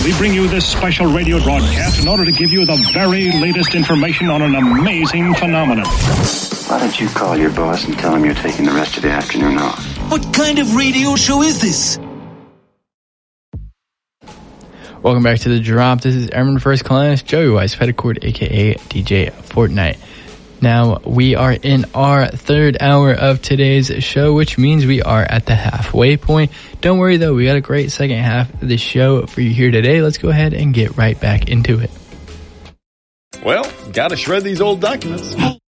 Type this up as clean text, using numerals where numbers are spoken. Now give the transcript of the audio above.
We bring you this special radio broadcast in order to give you the very latest information on an amazing phenomenon. Why don't you call your boss and tell him you're taking the rest of the afternoon off? What kind of radio show is this? Welcome back to The Drop. This is Airman First Class, Joey Weiss, Petticord, a.k.a. DJ Fortnite. Now, we are in our third hour of today's show, which means we are at the halfway point. Don't worry, though. We got a great second half of the show for you here today. Let's go ahead and get right back into it. Well, gotta shred these old documents. Hey,